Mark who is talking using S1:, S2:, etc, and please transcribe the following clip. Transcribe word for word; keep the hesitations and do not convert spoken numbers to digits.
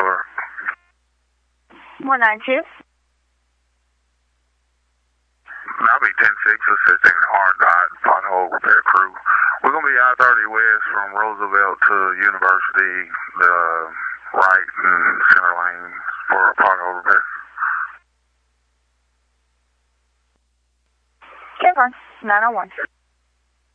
S1: Door.
S2: one nine two.
S1: I'll be ten six assisting R dot pothole repair crew. We're going to be I thirty west from Roosevelt to University, the right and center lanes for pothole repair.
S2: Confirm. nine oh one.